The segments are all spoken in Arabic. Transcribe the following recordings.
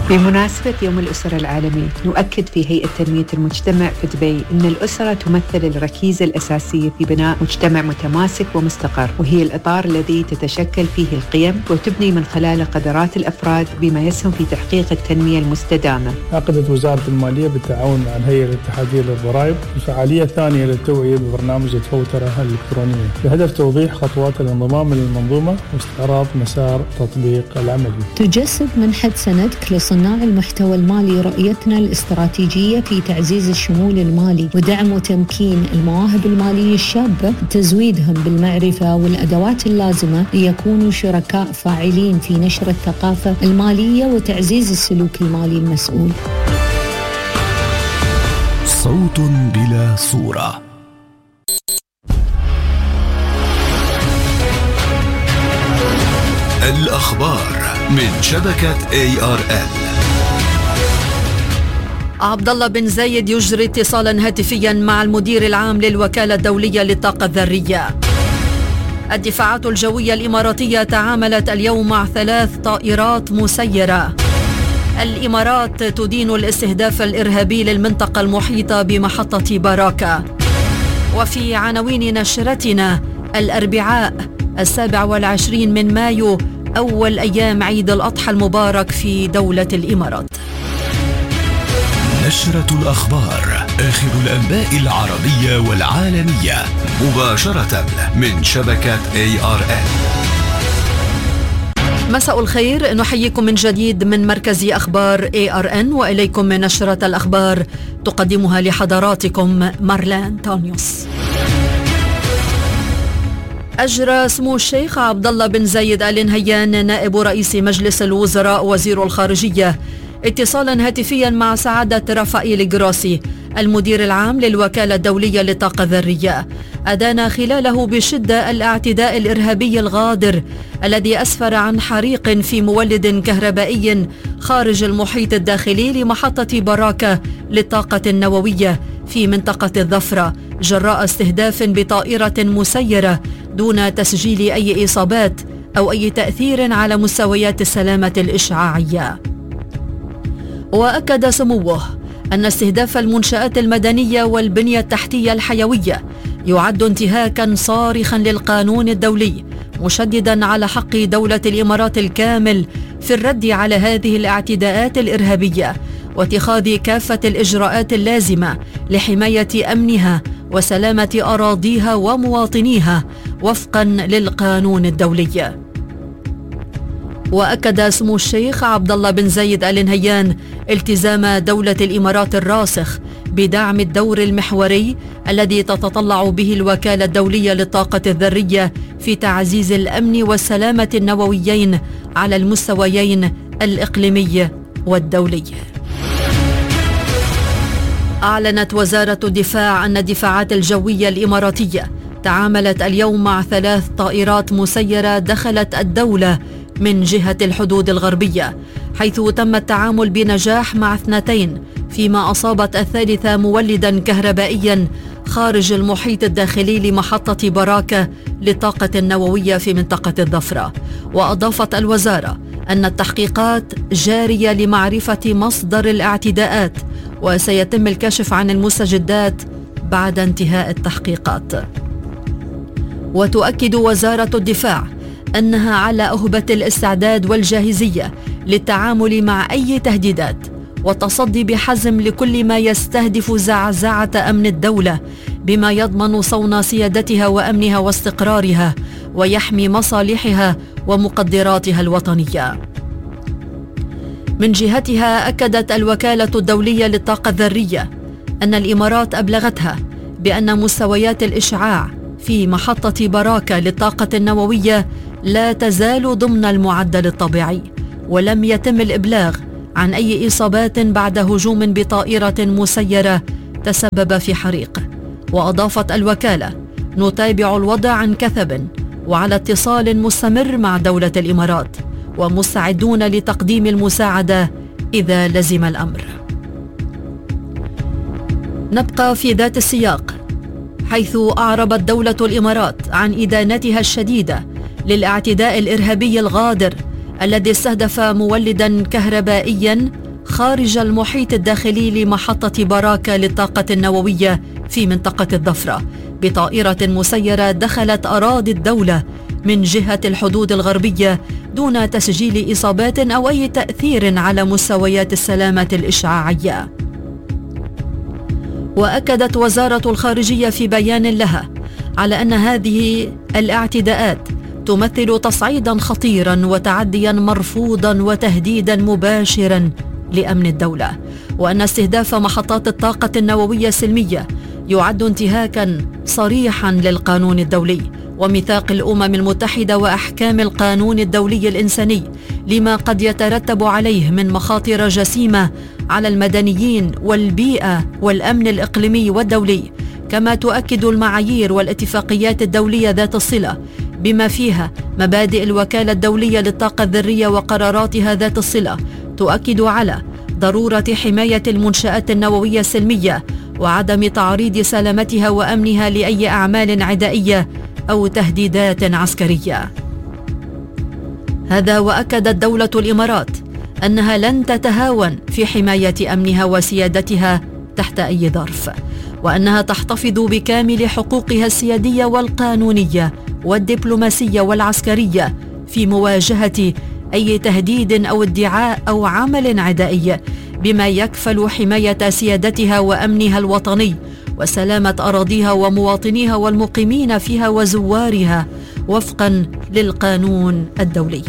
بمناسبة يوم الأسرة العالمي نؤكد في هيئة تنمية المجتمع في دبي أن الأسرة تمثل الركيزة الأساسية في بناء مجتمع متماسك ومستقر، وهي الإطار الذي تتشكل فيه القيم وتبني من خلاله قدرات الأفراد بما يسهم في تحقيق التنمية المستدامة. عقدت وزارة المالية بالتعاون مع الهيئة الاتحادية للضرائب الفعالية الثانية للتوعية ببرنامج الفوترة الإلكترونية بهدف توضيح خطوات الانضمام للمنظومة واستعراض مسار تطبيق العملي. تجسد منحة سندك لصناع المحتوى المالي رؤيتنا الاستراتيجية في تعزيز الشمول المالي ودعم وتمكين المواهب المالية الشابة، تزويدهم بالمعرفة والأدوات اللازمة ليكونوا شركاء فاعلين في نشر الثقافة المالية وتعزيز السلوك المالي المسؤول. صوت بلا صورة. الأخبار من شبكة ARN. عبد الله بن زايد يجري اتصالا هاتفيا مع المدير العام للوكالة الدولية للطاقة الذرية. الدفاعات الجوية الإماراتية تعاملت اليوم مع 3 طائرات مسيرة. الإمارات تدين الاستهداف الإرهابي للمنطقة المحيطة بمحطة باراكة. وفي عناوين نشرتنا الأربعاء 27 من مايو، أول أيام عيد الأضحى المبارك في دولة الإمارات. نشرة الأخبار، آخر الأنباء العربية والعالمية، مباشرة من شبكة ARN. مساء الخير، نحييكم من جديد من مركز أخبار ARN، وإليكم من نشرة الأخبار تقدمها لحضراتكم مارلان تونيوس. أجرى سمو الشيخ عبد الله بن زايد آل نهيان نائب رئيس مجلس الوزراء وزير الخارجية اتصالا هاتفيا مع سعادة رافائيل جراسي المدير العام للوكالة الدولية للطاقة الذرية. أدان خلاله بشدة الاعتداء الإرهابي الغادر الذي أسفر عن حريق في مولد كهربائي خارج المحيط الداخلي لمحطة باراكة للطاقة النووية في منطقة الظفرة جراء استهداف بطائرة مسيرة دون تسجيل أي إصابات أو أي تأثير على مستويات السلامة الإشعاعية. وأكد سموه أن استهداف المنشآت المدنية والبنية التحتية الحيوية يعد انتهاكا صارخا للقانون الدولي، مشددا على حق دولة الإمارات الكامل في الرد على هذه الاعتداءات الإرهابية واتخاذ كافة الإجراءات اللازمة لحماية أمنها وسلامة أراضيها ومواطنيها وفقا للقانون الدولي. وأكد سمو الشيخ عبد الله بن زايد آل نهيان التزام دولة الإمارات الراسخ بدعم الدور المحوري الذي تتطلع به الوكالة الدولية للطاقة الذرية في تعزيز الأمن والسلامة النوويين على المستويين الإقليمي والدولي. أعلنت وزارة الدفاع أن الدفاعات الجوية الإماراتية تعاملت اليوم مع 3 طائرات مسيرة دخلت الدولة من جهة الحدود الغربية، حيث تم التعامل بنجاح مع 2 فيما أصابت الثالثة مولدا كهربائيا خارج المحيط الداخلي لمحطة باراكة للطاقة النووية في منطقة الظفرة. وأضافت الوزارة أن التحقيقات جارية لمعرفة مصدر الاعتداءات وسيتم الكشف عن المستجدات بعد انتهاء التحقيقات. وتؤكد وزارة الدفاع أنها على أهبة الاستعداد والجاهزية للتعامل مع أي تهديدات والتصدي بحزم لكل ما يستهدف زعزعة أمن الدولة بما يضمن صون سيادتها وأمنها واستقرارها ويحمي مصالحها ومقدراتها الوطنية. من جهتها أكدت الوكالة الدولية للطاقة الذرية أن الإمارات أبلغتها بأن مستويات الإشعاع في محطة باراكة للطاقة النووية لا تزال ضمن المعدل الطبيعي، ولم يتم الإبلاغ عن أي إصابات بعد هجوم بطائرة مسيرة تسبب في حريق. وأضافت الوكالة: نتابع الوضع عن كثب وعلى اتصال مستمر مع دولة الإمارات ومستعدون لتقديم المساعدة إذا لزم الأمر. نبقى في ذات السياق، حيث أعربت دولة الإمارات عن إدانتها الشديدة للاعتداء الإرهابي الغادر الذي استهدف مولدا كهربائيا خارج المحيط الداخلي لمحطة باراكا للطاقة النووية في منطقة الظفرة بطائرة مسيرة دخلت أراضي الدولة من جهة الحدود الغربية دون تسجيل إصابات أو أي تأثير على مستويات السلامة الإشعاعية. وأكدت وزارة الخارجية في بيان لها على أن هذه الاعتداءات تمثل تصعيدا خطيرا وتعديا مرفوضا وتهديدا مباشرا لأمن الدولة، وأن استهداف محطات الطاقة النووية السلمية يعد انتهاكا صريحا للقانون الدولي وميثاق الأمم المتحدة وأحكام القانون الدولي الإنساني، لما قد يترتب عليه من مخاطر جسيمة على المدنيين والبيئة والأمن الإقليمي والدولي. كما تؤكد المعايير والاتفاقيات الدولية ذات الصلة بما فيها مبادئ الوكالة الدولية للطاقة الذرية وقراراتها ذات الصلة تؤكد على ضرورة حماية المنشآت النووية السلمية وعدم تعريض سلامتها وأمنها لأي أعمال عدائية أو تهديدات عسكرية. هذا وأكدت دولة الإمارات أنها لن تتهاون في حماية أمنها وسيادتها تحت أي ظرف، وأنها تحتفظ بكامل حقوقها السيادية والقانونية والدبلوماسية والعسكرية في مواجهة أي تهديد أو ادعاء أو عمل عدائي، بما يكفل حماية سيادتها وأمنها الوطني وسلامة أراضيها ومواطنيها والمقيمين فيها وزوارها وفقا للقانون الدولي.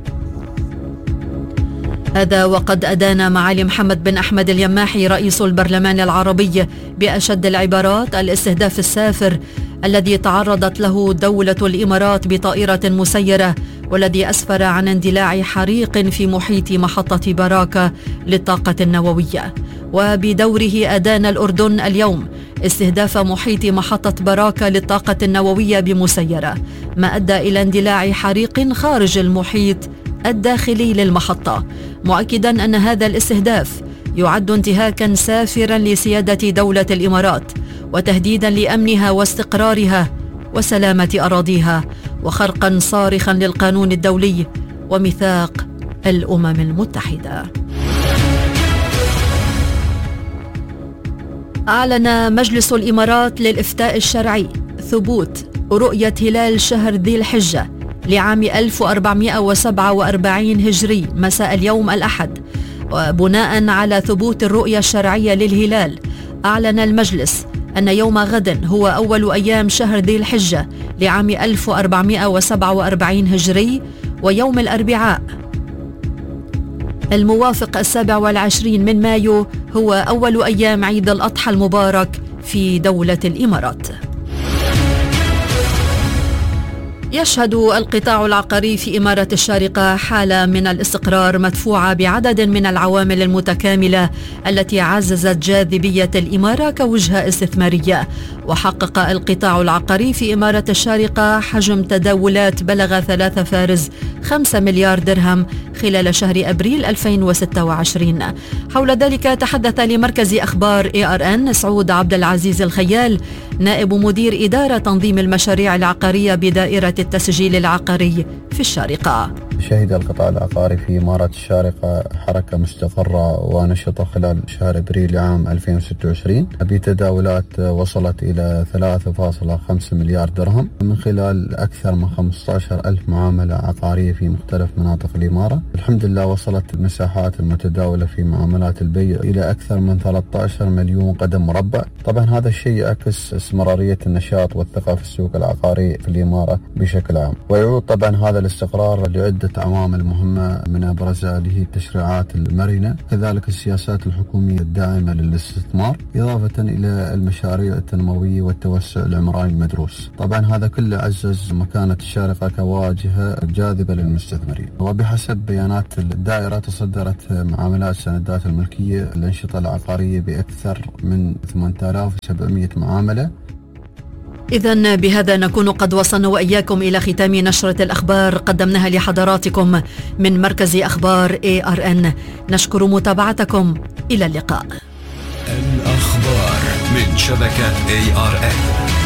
هذا وقد أدان معالي محمد بن أحمد اليماحي رئيس البرلمان العربي بأشد العبارات الاستهداف السافر الذي تعرضت له دولة الإمارات بطائرة مسيرة، والذي أسفر عن اندلاع حريق في محيط محطة باراكا للطاقة النووية. وبدوره أدان الأردن اليوم استهداف محيط محطة باراكا للطاقة النووية بمسيرة، ما أدى إلى اندلاع حريق خارج المحيط الداخلي للمحطة، مؤكدا أن هذا الاستهداف يعد انتهاكا سافرا لسيادة دولة الإمارات وتهديدا لأمنها واستقرارها وسلامة أراضيها وخرقا صارخا للقانون الدولي وميثاق الأمم المتحدة. أعلن مجلس الإمارات للإفتاء الشرعي ثبوت رؤية هلال شهر ذي الحجة لعام 1447 هجري مساء اليوم الأحد. وبناء على ثبوت الرؤية الشرعية للهلال، أعلن المجلس أن يوم غد هو أول أيام شهر ذي الحجة لعام 1447 هجري، ويوم الأربعاء الموافق 27 من مايو هو أول أيام عيد الأضحى المبارك في دولة الإمارات. يشهد القطاع العقاري في إمارة الشارقة حالة من الاستقرار مدفوعة بعدد من العوامل المتكاملة التي عززت جاذبية الإمارة كوجهة استثمارية. وحقق القطاع العقاري في إمارة الشارقة حجم تداولات بلغ 3.5 مليار درهم خلال شهر أبريل 2026. حول ذلك تحدث لمركز أخبار ARN سعود عبد العزيز الخيال، نائب مدير إدارة تنظيم المشاريع العقارية بدائرة التسجيل العقاري في الشارقة. شهد القطاع العقاري في إمارة الشارقة حركة مستقرة ونشطة خلال شهر أبريل عام 2026 بتداولات وصلت إلى 3.5 مليار درهم من خلال أكثر من 15,000 معاملة عقارية في مختلف مناطق الإمارة. الحمد لله وصلت المساحات المتداولة في معاملات البيع إلى أكثر من 13 مليون قدم مربع. طبعا هذا الشيء يعكس استمرارية النشاط والثقة في السوق العقاري في الإمارة بشكل عام، ويعود طبعا هذا الاستقرار لعدة عوامل مهمة من أبرزها اللي هي التشريعات المرنة، كذلك السياسات الحكومية الداعمة للاستثمار، إضافة إلى المشاريع التنموية والتوسع العمراني المدروس. طبعا هذا كله عزز مكانة الشارقة كواجهة جاذبة للمستثمرين. وبحسب بيانات الدائرة تصدرت معاملات سندات الملكية الأنشطة العقارية بأكثر من 8700 معاملة. إذن بهذا نكون قد وصلنا وإياكم إلى ختام نشرة الأخبار قدمناها لحضراتكم من مركز أخبار ARN. نشكر متابعتكم، إلى اللقاء. الأخبار من شبكة ARN.